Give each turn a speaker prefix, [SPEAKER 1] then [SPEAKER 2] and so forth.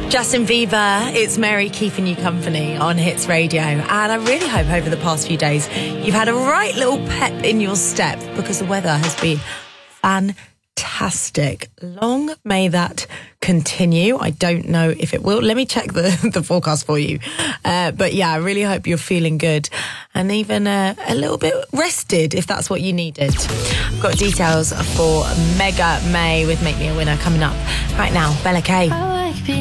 [SPEAKER 1] Justin Bieber, it's Mary keeping you company on Hits Radio. And I really hope over the past few days you've had a right little pep in your step because the weather has been fantastic. Long may that continue. I don't know if it will. Let me check the forecast for you. But yeah, I really hope you're feeling good and even a little bit rested if that's what you needed. I've got details for Mega May with Make Me a Winner coming up right now. Bella K.